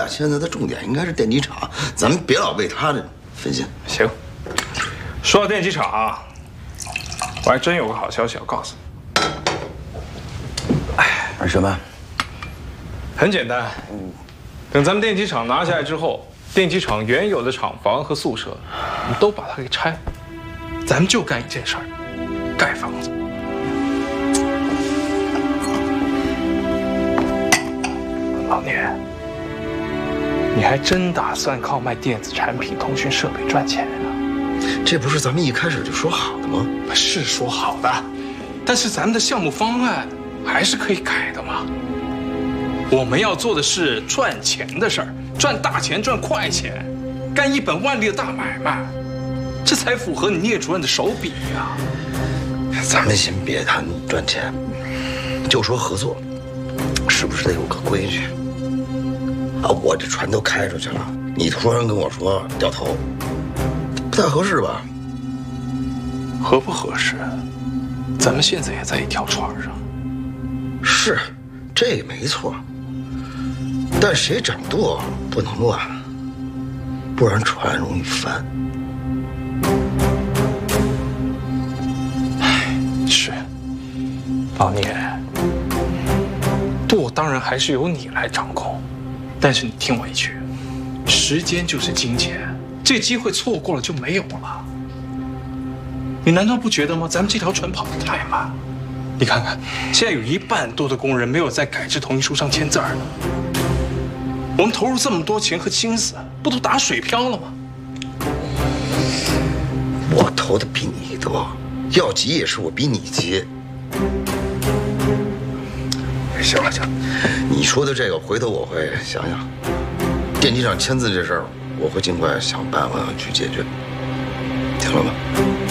呀，现在的重点应该是电机厂，咱们别老为他这分心。 行，说到电机厂，我还真有个好消息要告诉你。 是什么？ 很简单，等咱们电机厂拿下来之后，电机厂原有的厂房和宿舍，我们都把它给拆了，咱们就干一件事儿，盖房子。老聂，你还真打算靠卖电子产品、通讯设备赚钱啊？ 这不是咱们一开始就说好的吗？ 是说好的，但是咱们的项目方案还是可以改的嘛。我们要做的是赚钱的事儿，赚大钱，赚快钱，干一本万利的大买卖，这才符合你聂主任的手笔呀。 咱们先别谈赚钱，就说合作，是不是得有个规矩？啊，我这船都开出去了，你突然跟我说掉头，不太合适吧？ 合不合适？咱们现在也在一条船上。 是，这也没错。但谁掌舵不能乱，不然船容易翻。 是，老聂，舵当然还是由你来掌控，但是你听我一句，时间就是金钱，这机会错过了就没有了。你难道不觉得吗？咱们这条船跑得太慢，你看看，现在有1半多的工人没有在改制同意书上签字呢。我们投入这么多钱和心思，不都打水漂了吗？ 我投的比你多，要急也是我比你急。行了行了，你说的这个，回头我会想想。电机厂签字这事儿，我会尽快想办法去解决，听了吗？